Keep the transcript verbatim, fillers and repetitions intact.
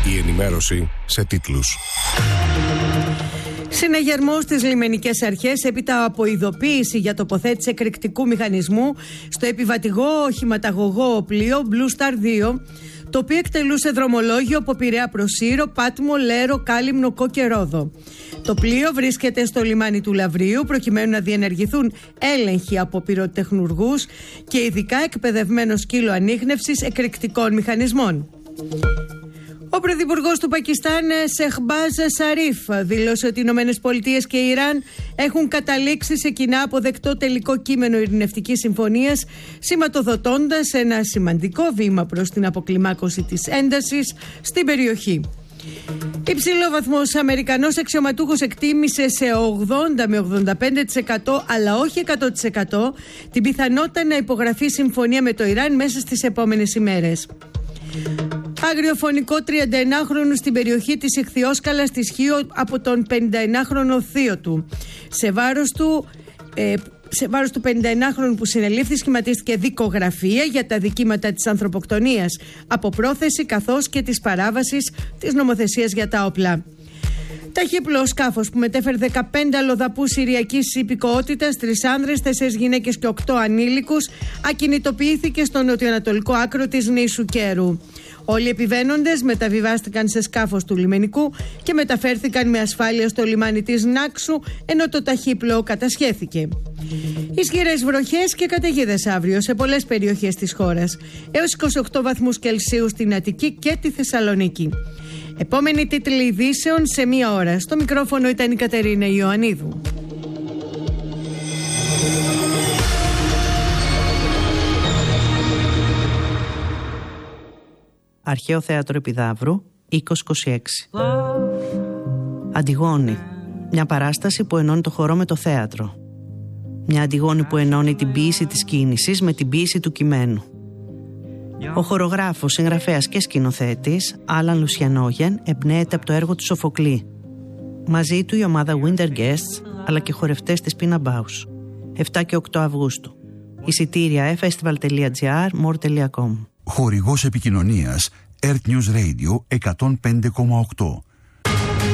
Η ενημέρωση σε τίτλους. Συναγερμός στις λιμενικές αρχές έπειτα από ειδοποίηση για τοποθέτηση εκρηκτικού μηχανισμού στο επιβατηγό οχηματαγωγό πλοίο Blue Star δύο, το οποίο εκτελούσε δρομολόγιο από Πειραιά προς Σύρο, Πάτμο, Λέρο, Κάλυμνο, Κό και Ρόδο. Το πλοίο βρίσκεται στο λιμάνι του Λαυρίου προκειμένου να διενεργηθούν έλεγχοι από πυροτεχνουργούς και ειδικά εκπαιδευμένο σκύλο ανίχνευσης εκρηκτικών μηχανισμών. Ο πρωθυπουργός του Πακιστάν, Σεχμπάζ Σαρίφ, δήλωσε ότι οι Ηνωμένες Πολιτείες και η Ιράν έχουν καταλήξει σε κοινά αποδεκτό τελικό κείμενο ειρηνευτικής συμφωνίας, σηματοδοτώντας ένα σημαντικό βήμα προς την αποκλιμάκωση της έντασης στην περιοχή. Υψηλόβαθμος Αμερικανός αξιωματούχος εκτίμησε σε ογδόντα με ογδόντα πέντε τοις εκατό, αλλά όχι εκατό τοις εκατό, την πιθανότητα να υπογραφεί συμφωνία με το Ιράν μέσα στις επόμενες ημέρες. Αγριοφωνικό τριανταενάχρονο στην περιοχή της Ιχθυόσκαλας της Χίο από τον πενηνταενάχρονο θείο του. Σε βάρος του, ε, σε βάρος του πενηνταενάχρονου που συνελήφθη σχηματίστηκε δικογραφία για τα δικήματα της ανθρωποκτονίας από πρόθεση καθώς και της παράβασης της νομοθεσίας για τα όπλα. Ταχύπλο σκάφος που μετέφερε δεκαπέντε αλλοδαπούς Συριακής υπηκοότητας, τρεις άνδρες, τέσσερις γυναίκες και οκτώ ανήλικους, ακινητοποιήθηκε στο νοτιοανατολικό άκρο της νήσου Κέρου. Όλοι οι επιβαίνοντες μεταβιβάστηκαν σε σκάφος του λιμενικού και μεταφέρθηκαν με ασφάλεια στο λιμάνι της Νάξου, ενώ το ταχύπλο κατασχέθηκε. Ισχυρές βροχές και καταιγίδες αύριο σε πολλές περιοχές της χώρας, έως είκοσι οκτώ βαθμούς Κελσίου στην Αττική και τη Θεσσαλονίκη. Επόμενη τίτλη ειδήσεων σε μία ώρα. Στο μικρόφωνο ήταν η Κατερίνα Ιωαννίδου. Αρχαίο Θέατρο Επιδαύρου, είκοσι είκοσι έξι. Αντιγόνη. Μια παράσταση που ενώνει το χορό με το θέατρο. Μια Αντιγόνη που ενώνει την ποίηση της κίνησης με την ποίηση του κειμένου. Ο χορογράφος, συγγραφέας και σκηνοθέτης Άλαν Λουσιανόγεν εμπνέεται από το έργο του Σοφοκλή. Μαζί του η ομάδα Winter Guests αλλά και χορευτές της Pina Bausch. επτά και οκτώ Αυγούστου. Εισιτήρια festival τελεία gr, more τελεία com. Χορηγός επικοινωνίας Earth News Radio εκατόν πέντε κόμμα οκτώ.